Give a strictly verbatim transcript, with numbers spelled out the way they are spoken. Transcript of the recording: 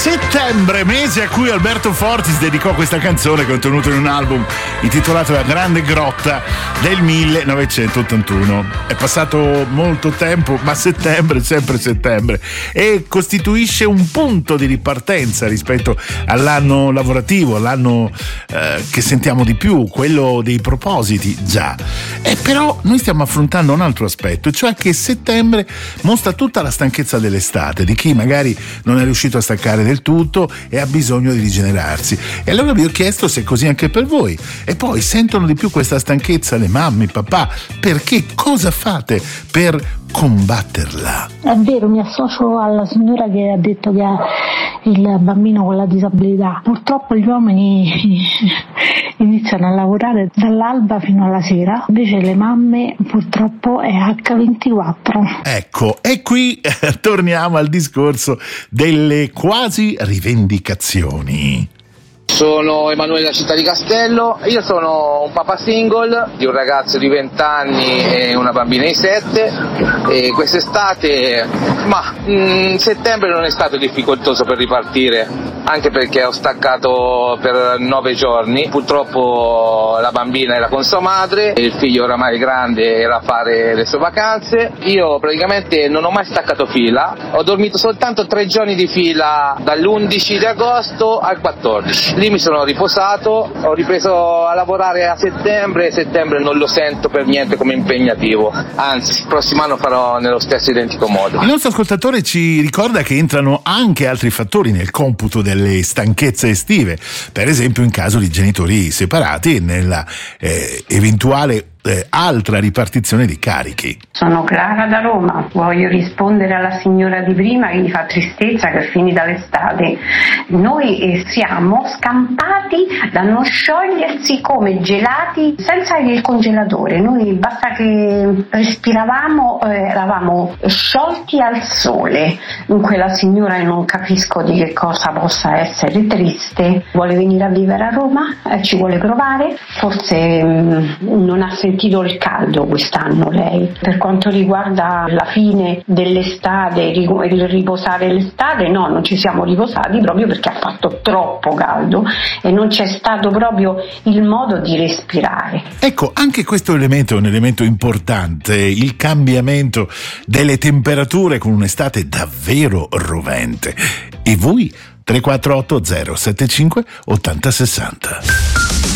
Settembre, mese a cui Alberto Fortis dedicò questa canzone contenuta in un album intitolato La Grande Grotta del millenovecentottantuno. È passato molto tempo, ma settembre è sempre settembre e costituisce un punto di ripartenza rispetto all'anno lavorativo, all'anno eh, che sentiamo di più, quello dei propositi già. E però noi stiamo affrontando un altro aspetto, cioè che settembre mostra tutta la stanchezza dell'estate, di chi magari non è riuscito a staccare del tutto e ha bisogno di rigenerarsi. E allora vi ho chiesto se è così anche per voi. E poi sentono di più questa stanchezza le mamme, i papà, perché cosa fate per combatterla? È vero, mi associo alla signora che ha detto che ha il bambino con la disabilità. Purtroppo gli uomini iniziano a lavorare dall'alba fino alla sera, invece le mamme purtroppo è acca ventiquattro. Ecco, e qui eh, torniamo al discorso delle quasi rivendicazioni. Sono Emanuele da Città di Castello, io sono un papà single di un ragazzo di venti anni e una bambina di sette e quest'estate, ma mh, settembre non è stato difficoltoso per ripartire, anche perché ho staccato per nove giorni, purtroppo la bambina era con sua madre, il figlio oramai grande era a fare le sue vacanze, io praticamente non ho mai staccato fila, ho dormito soltanto tre giorni di fila dall'undici di agosto al quattordici. Lì mi sono riposato, ho ripreso a lavorare a settembre e settembre non lo sento per niente come impegnativo, anzi il prossimo anno farò nello stesso identico modo. Il nostro ascoltatore ci ricorda che entrano anche altri fattori nel computo delle stanchezze estive, per esempio in caso di genitori separati e nella eh, eventuale Eh, altra ripartizione di carichi. Sono Clara da Roma, voglio rispondere alla signora di prima che gli fa tristezza che è finita l'estate. Noi eh, siamo scampati da non sciogliersi come gelati senza il congelatore, noi basta che respiravamo eh, eravamo sciolti al sole. Dunque la signora, non capisco di che cosa possa essere triste, vuole venire a vivere a Roma, eh, ci vuole provare, forse mh, non ha sentito sentito il caldo quest'anno lei. Per quanto riguarda la fine dell'estate, il riposare l'estate, no, non ci siamo riposati proprio perché ha fatto troppo caldo e non c'è stato proprio il modo di respirare. Ecco, anche questo elemento è un elemento importante, il cambiamento delle temperature con un'estate davvero rovente. E voi? tre quattro otto zero sette cinque otto zero sei zero